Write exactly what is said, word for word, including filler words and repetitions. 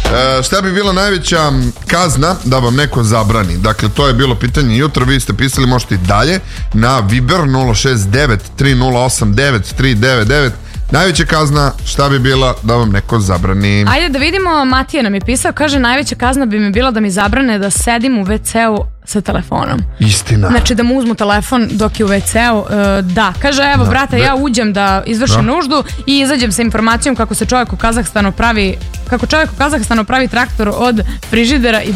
E, šta bi bila najveća kazna da vam neko zabrani? Dakle, to je bilo pitanje jutro, vi ste pisali, možete i dalje na Viber nula šest devet tri nula osam devet tri devet devet. Najveća kazna, šta bi bila da vam neko zabrani? Ajde da vidimo, Matija nam je pisao, kaže najveća kazna bi mi bila da mi zabrane da sedim u ve ceu sa telefonom. Istina. Znači da mu uzmu telefon dok je u ve ceu. E, da, kaže evo da, brate, ja uđem da izvršim da. nuždu i izađem sa informacijom kako se čovjek u Kazahstanu pravi, kako čovjek u Kazahstanu pravi traktor od frižidera i